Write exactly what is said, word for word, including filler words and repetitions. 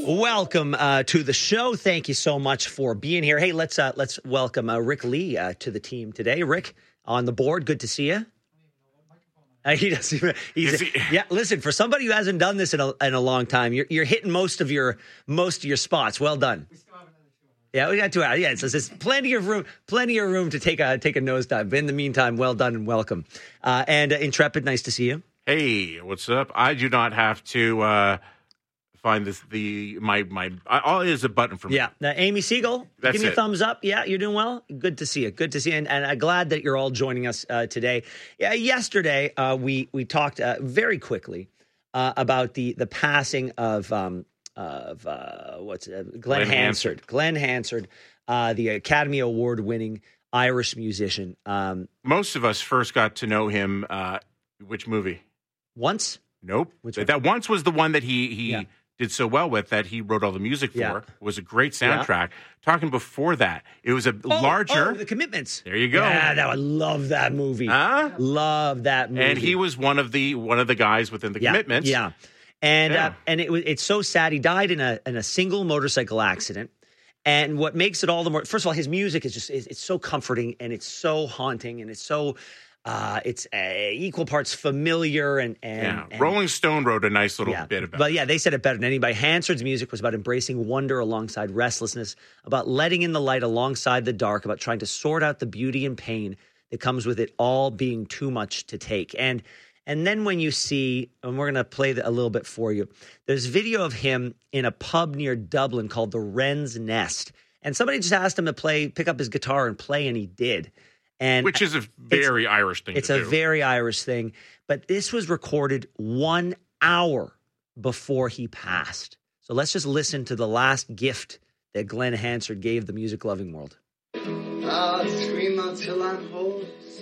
Welcome uh, to the show. Thank you so much for being here. Hey, let's uh, let's welcome uh, Rick Lee uh, to the team today. Rick on the board. Good to see you. Uh, he doesn't even, he's, he? yeah, listen, for somebody who hasn't done this in a, in a long time, you're, you're hitting most of your most of your spots. Well done. We still have another two. Yeah, we got two hours. Yeah, so there's plenty of room, plenty of room to take a take a nosedive. In the meantime, well done and welcome. Uh, and uh, Intrepid, nice to see you. Hey, what's up? I do not have to uh, find this. The my my all is a button for me. Yeah, uh, Amy Siegel, That's give me a it. thumbs up. Yeah, you're doing well. Good to see you. Good to see you, and, and I'm glad that you're all joining us uh, today. Yeah, yesterday uh, we we talked uh, very quickly uh, about the the passing of um, of uh, what's it? Glenn, Glenn Hansard. Glenn Hansard, uh, the Academy Award winning Irish musician. Um, Most of us first got to know him. Uh, which movie? once, Nope. Which that, one? that once was the one that he he Yeah. did so well with that he wrote all the music for. Yeah. It was a great Yeah. soundtrack. Talking before that, it was a oh, larger. oh, the Commitments. There you go. Yeah, that, I love that movie. Huh? Love that movie. And he was one of the one of the guys within the yeah, Commitments. Yeah. And Yeah. Uh, and it was it's so sad. He died in a in a single motorcycle accident. And what makes it all the more, first of all, his music is just, it's, it's so comforting and it's so haunting and it's so, uh, it's uh, equal parts familiar and, and, Yeah. and Rolling Stone wrote a nice little yeah. bit about But it. yeah, they said it better than anybody. Hansard's music was about embracing wonder alongside restlessness, about letting in the light alongside the dark, about trying to sort out the beauty and pain that comes with it all being too much to take. And and then when you see, and we're going to play the, a little bit for you, there's video of him in a pub near Dublin called the Wren's Nest. And somebody just asked him to play, pick up his guitar and play, and he did. And Which is a very Irish thing it's to a do. very Irish thing. But this was recorded one hour before he passed. So let's just listen to the last gift that Glenn Hansard gave the music-loving world. I'll scream until I'm hoarse.